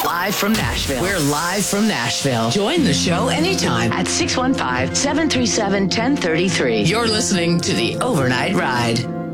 Live from Nashville. We're live from Nashville. Join the show anytime at 615-737-1033. You're listening to The Overnight Ride.